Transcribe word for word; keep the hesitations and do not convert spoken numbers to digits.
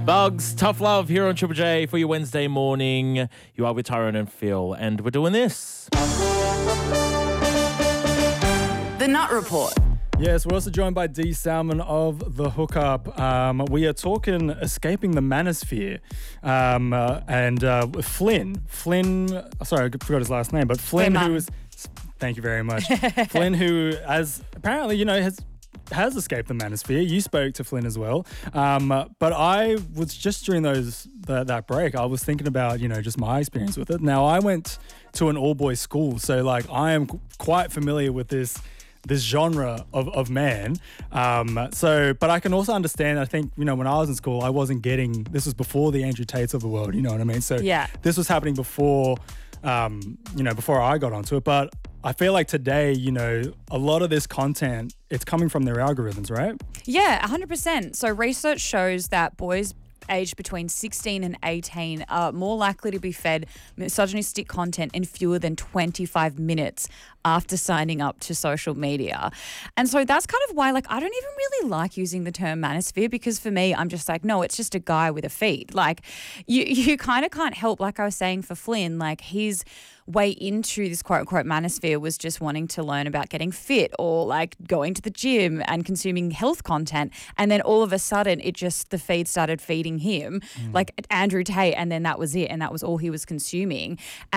Bugs, Tough Love here on Triple J for your Wednesday morning. You are with Tyrone and Phil, and we're doing this. The Nut Report. Yes, we're also joined by Dee Salmon of The Hookup. Um, we are talking escaping the manosphere. Um, uh, and uh, Flynn, Flynn, sorry, I forgot his last name, but Flynn, Flynn who is, thank you very much. Flynn, who has apparently, you know, has has escaped the manosphere. You spoke to Flynn as well. Um, but I was just during those that, that break, I was thinking about, you know, just my experience with it. Now, I went to an all-boys school, so like I am qu- quite familiar with this this genre of, of man. Um, so, but I can also understand, I think, you know, when I was in school, I wasn't getting, this was before the Andrew Tates of the world, you know what I mean? So Yeah. this was happening before, um, you know, before I got onto it. But I feel like today, you know, a lot of this content, it's coming from their algorithms, right? Yeah, one hundred percent. So research shows that boys aged between sixteen and eighteen are more likely to be fed misogynistic content in fewer than twenty-five minutes after signing up to social media. And so that's kind of why, like, I don't even really like using the term manosphere, because for me, I'm just like, no, it's just a guy with a feed. Like, you, you kind of can't help, like I was saying for Flynn, like his way into this quote unquote manosphere was just wanting to learn about getting fit or like going to the gym and consuming health content. And then all of a sudden it just, the feed started feeding him mm. like Andrew Tate, and then that was it. And that was all he was consuming.